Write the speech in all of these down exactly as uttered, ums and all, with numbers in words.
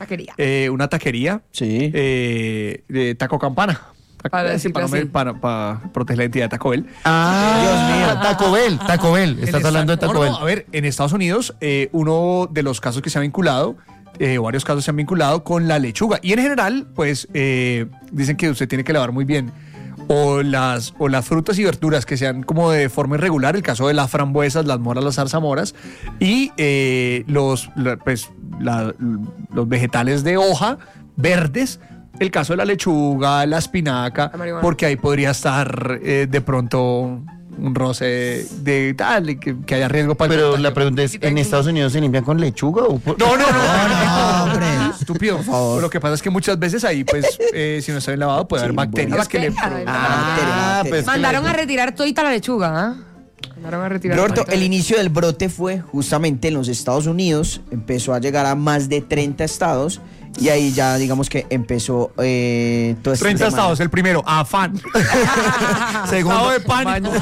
Taquería. Eh, una taquería. Sí. Eh, de Taco Campana. Para Sí, para, decirlo para, para proteger la identidad de Taco Bell. Ah, Dios mío. Taco Bell, Taco Bell. Estás En hablando de esta- Taco no, Bell. no, a ver, en Estados Unidos, eh, uno de los casos que se ha vinculado, eh, varios casos se han vinculado con la lechuga. Y en general, pues, eh, dicen que usted tiene que lavar muy bien. O las, o las frutas y verduras que sean como de forma irregular, el caso de las frambuesas, las moras, las zarzamoras, y eh, los, la- pues, la- los vegetales de hoja verdes, el caso de la lechuga, la espinaca, La marihuana. porque ahí podría estar eh, de pronto un roce de tal, y que, que haya riesgo para el Pero contagio. la pregunta es, ¿en Estados Unidos se limpian con lechuga o por- No, no, no, no, hombre. Estúpido, por favor. Lo que pasa es que muchas veces ahí, pues, eh, si no está bien lavado, puede haber bacterias que le... Bacterias. Ah, pues Mandaron que a retirar todita la lechuga, ¿ah? Mandaron a retirar Roberto, todita el la inicio del brote fue justamente en los Estados Unidos, empezó a llegar a más de treinta estados y ahí ya digamos que empezó eh, todo este treinta tema. estados, el primero, afán. Segundo, Estado de pánico.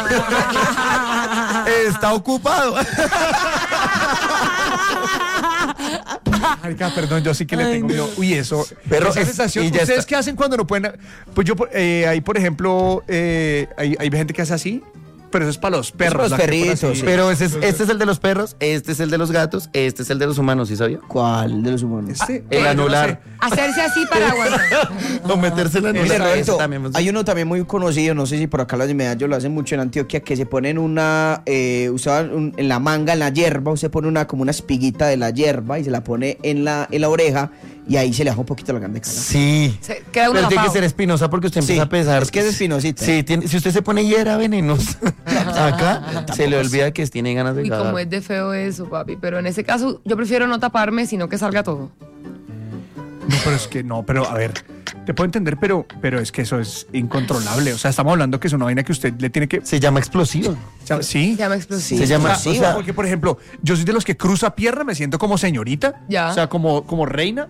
está ocupado. Marica, perdón, yo sí que le tengo miedo. Uy, eso. Pero esa es- sensación. y ya ¿Ustedes está. qué hacen cuando no pueden? Pues yo, eh, ahí, por ejemplo, eh, hay, hay gente que hace así, pero eso es para los perros. los la que pone perritos, así. sí. Pero ese es, este es el de los perros, este es el de los gatos, este es el de los humanos, ¿sí sabía? ¿Cuál de los humanos? Este, El yo no anular. sé. Hacerse así para aguantar. O meterse en la Mire, anular. Roberto, Eso también funciona. hay uno también muy conocido, no sé si por acá los de Medallo lo hacen mucho en Antioquia, que se ponen una, eh, usaban un- en la manga, en la hierba, usted pone una como una espiguita de la hierba y se la pone en la, en la oreja y ahí se le baja un poquito la ganda de cana. Sí. Se queda uno Pero tiene que tapado. ser espinosa porque usted empieza Sí, a pesar. es que es espinosita. Sí, tiene- si usted se pone hiera venenosa acá, se le olvida que tiene ganas de Uy, cagar. como es de feo eso, papi. Pero en ese caso, yo prefiero no taparme, sino que salga todo. No, pero es que no, pero a ver, te puedo entender, pero, pero es que eso es incontrolable. O sea, estamos hablando que es una vaina que usted le tiene que. Se llama explosivo. O sea, sí. Se llama explosivo. Se llama- O sea, o sea- porque, por ejemplo, yo soy de los que cruza pierna, me siento como señorita. Ya. O sea, como, como reina.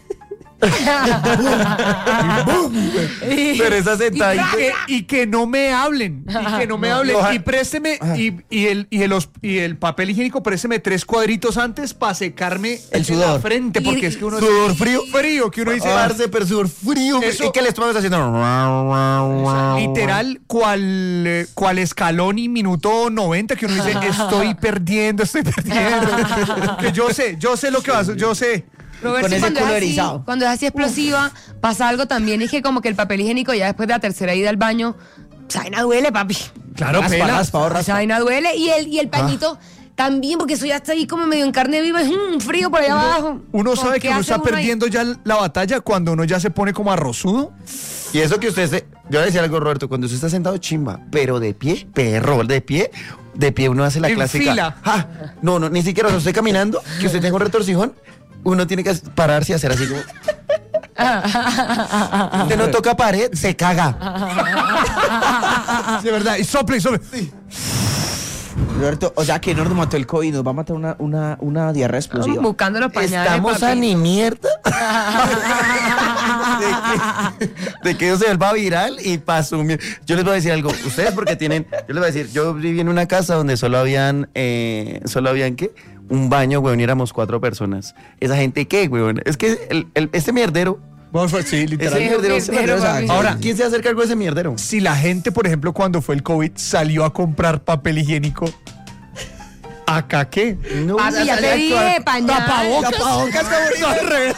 Pero esa sentadita. Y que, y que no me hablen. Y que no me hablen. Ojalá- Y présteme. Y, y el, y, el, os- y el papel higiénico, présteme tres cuadritos antes para secarme El en sudor. la frente. Porque Y- es que uno. Sudor frío. Frío, que uno dice. Parce, pero sudor frío. Eso- ¿Y qué le estamos haciendo? Literal, cual, eh, cual escalón y minuto noventa que uno dice, estoy perdiendo, estoy perdiendo. Que yo sé, yo sé lo que va a yo sé. Roberto, Con ese cuando, culo es así, erizado. cuando es así explosiva, pasa algo también. Es que como que el papel higiénico ya después de la tercera ida al baño, esa vaina duele, papi. Claro, Raspa, pela. raspa, o Esa raspa. vaina duele. Y el, y el pañito también, porque eso ya está ahí como medio en carne viva. Es un frío por allá abajo. Uno Como, sabe ¿qué que uno hace está ahí? perdiendo ya la batalla cuando uno ya se pone como arrozudo. Y eso que usted se. Yo voy a decir algo, Roberto. Cuando usted está sentado, chimba. Pero de pie, perro. De pie, de pie uno hace la En clásica. fila. Ah, no, no, ni siquiera. Cuando usted caminando, que usted tenga un retorcijón, uno tiene que pararse y hacer así como. Usted no toca pared, se caga. De verdad, y sople, y sople. Roberto, o sea que no nos mató el COVID, nos va a matar una, una, una diarrea Estamos explosiva. buscando los pañales. Estamos papi. a ni mierda. de, que, de que eso se vuelva viral y pasó. Yo les voy a decir algo. Ustedes porque tienen. Yo les voy a decir, yo viví en una casa donde solo habían. Eh, solo habían qué? Un baño, weón, y éramos cuatro personas. Esa gente, ¿qué, weón? Es que el, el- este mierdero. Vamos, pues, sí, Ese literal. mierdero. mierdero, ese mierdero, papi. Ahora, ¿quién se va a hacer cargo de ese mierdero? Si la gente, por ejemplo, cuando fue el COVID, salió a comprar papel higiénico, ¿acá qué? No, Papi, ya te dije, pañal. Tapabocas. Tapabocas como al revés.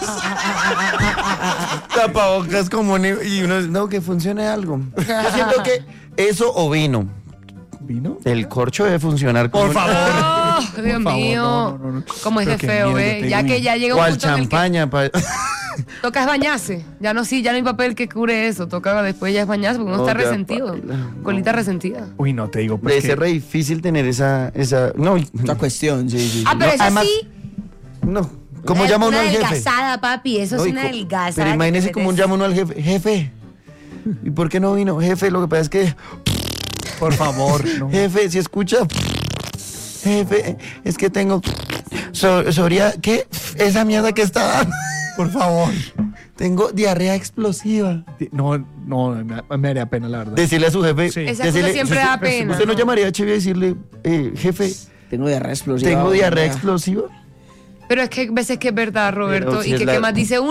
Tapabocas como ni- y uno no que funcione algo. Yo siento que eso o vino. ¿Vino? El corcho debe funcionar como Por favor. Oh, Dios favor, mío. no, no, no. Como es de Pero qué feo, miedo, ¿eh? yo te Ya digo. que ya llega un cual punto en el que champaña pa- toca es bañarse. Ya no, sí, ya no hay papel que cure eso. Toca después ya es bañarse porque uno No, está ya, resentido. papi, no. Colita resentida. Uy, no te digo. Pues Debe que- ser re difícil tener esa esa no Otra cuestión, sí, sí. sí. Ah, pero No, eso además- sí. no. ¿Cómo una- llama uno una al jefe? adelgazada, papi. Eso No, es y una co- adelgazada. Pero que imagínese te cómo metes. llama uno al jefe. Jefe. ¿Y por qué no vino? Jefe, lo que pasa es que Por favor, no. jefe, si escucha jefe, es que tengo so, soria, ¿qué? Esa mierda que está dando. Por favor. Tengo diarrea explosiva. No, no, me, me haría pena, la verdad. Decirle a su jefe. Sí. Esa decirle- cosa siempre usted- da pena. Usted no llamaría a Chivi a decirle, eh, jefe, Tengo diarrea explosiva. tengo diarrea Vea. explosiva. Pero es que hay veces que es verdad, Roberto, Pero si y es que la- qué más dice